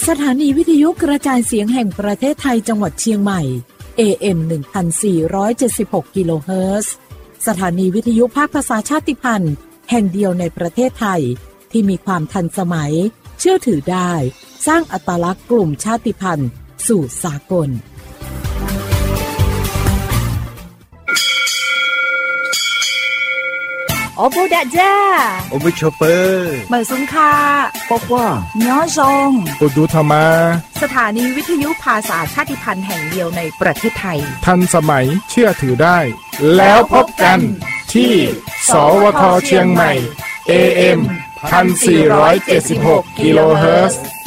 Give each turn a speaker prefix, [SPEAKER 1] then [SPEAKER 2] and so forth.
[SPEAKER 1] สถานีวิทยุกระจายเสียงแห่งประเทศไทยจังหวัดเชียงใหม่ AM 1476 กิโลเฮิรตซ์สถานีวิทยุภาคภาษาชาติพันธุ์แห่งเดียวในประเทศไทยที่มีความทันสมัยเชื่อถือได้สร้างอัตลักษณ์กลุ่มชาติพันธุ์สู่สากล
[SPEAKER 2] โอบูดะจ้า
[SPEAKER 3] โอบูชอเปอร์
[SPEAKER 2] เหมอซุงคา
[SPEAKER 3] ปอกว่า
[SPEAKER 2] ย้อซง
[SPEAKER 3] โอดูทามา
[SPEAKER 2] สถานีวิทยุภาษาชาติพันธุ์แห่งเดียวในประเทศไทย
[SPEAKER 3] ทันสมัยเชื่อถือได้แล้วพบกันที่สวท.เชียงใหม่ AM 1476 กิโลเฮิรตซ์